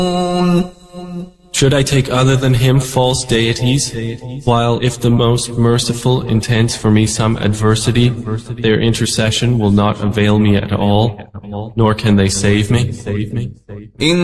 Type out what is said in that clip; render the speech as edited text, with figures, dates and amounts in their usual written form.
Should I take other than him false deities, while if the most merciful intends for me some adversity, their intercession will not avail me at all, nor can they save me?